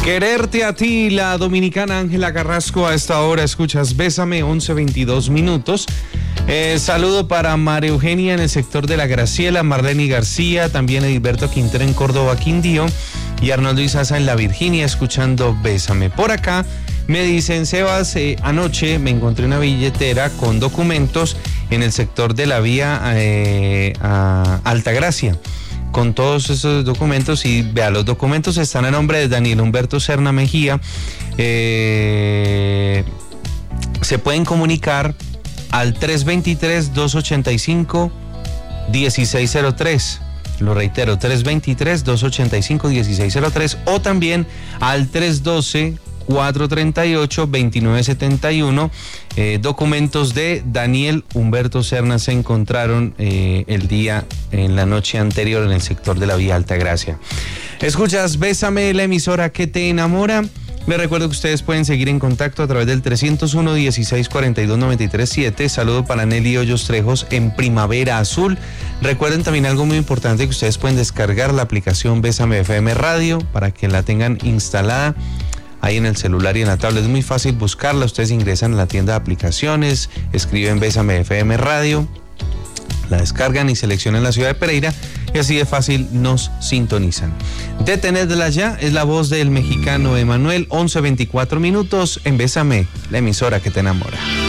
Quererte a ti, la dominicana Ángela Carrasco. A esta hora escuchas Bésame, 11:22 minutos. Saludo para María Eugenia en el sector de La Graciela, Marlene García, también Edilberto Quintero en Córdoba, Quindío, y Arnoldo Izaza en La Virginia, escuchando Bésame. Por acá me dicen: Sebas, anoche me encontré una billetera con documentos en el sector de la vía a Altagracia, con todos esos documentos, y vea, los documentos están a nombre de Daniel Humberto Serna Mejía. Se pueden comunicar al 323-285-1603. Lo reitero, 323-285-1603, o también al 312-438-2971. Documentos de Daniel Humberto Serna se encontraron en la noche anterior en el sector de la vía Altagracia. Escuchas Bésame, la emisora que te enamora. Les recuerdo que ustedes pueden seguir en contacto a través del 301-1642-937. Saludo para Nelly Hoyos Trejos en Primavera Azul. Recuerden también algo muy importante, que ustedes pueden descargar la aplicación Bésame FM Radio para que la tengan instalada ahí en el celular y en la tablet. Es muy fácil buscarla. Ustedes ingresan a la tienda de aplicaciones, escriben Bésame FM Radio, la descargan y seleccionan la ciudad de Pereira, y así de fácil nos sintonizan. Detenedla ya, es la voz del mexicano Emanuel. 11:24 minutos en Bésame, la emisora que te enamora.